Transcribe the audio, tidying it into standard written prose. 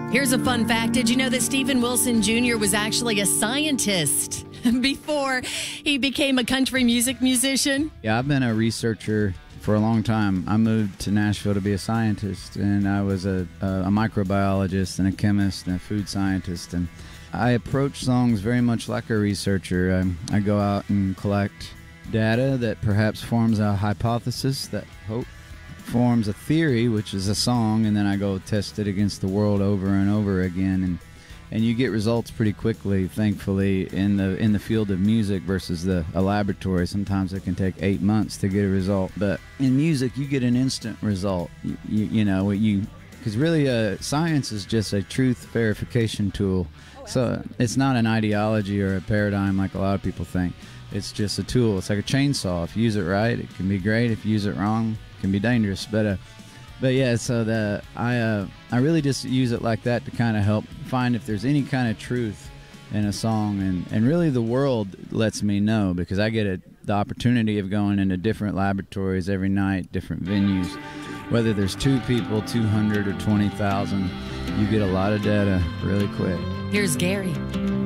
Here's a fun fact. Did you know that Steven Wilson Jr. was actually a scientist before he became a country music musician? Yeah, I've been a researcher for a long time. I moved to Nashville to be a scientist, and I was a microbiologist and a chemist and a food scientist. And I approach songs very much like a researcher. I go out and collect data that perhaps forms a hypothesis that forms a theory, which is a song, and then I go test it against the world over and over again, and you get results pretty quickly, thankfully, in the field of music versus a laboratory. Sometimes it can take 8 months to get a result, but in music you get an instant result. Because really science is just a truth verification tool. So it's not an ideology or a paradigm like a lot of people think. It's just a tool. It's like a chainsaw. If you use it right, it can be great. If you use it wrong, it can be dangerous. But yeah, so I really just use it like that to kind of help find if there's any kind of truth in a song, and really the world lets me know, because I get the opportunity of going into different laboratories every night, different venues. Whether there's 2 people, 200, or 20,000, you get a lot of data really quick. Here's Gary.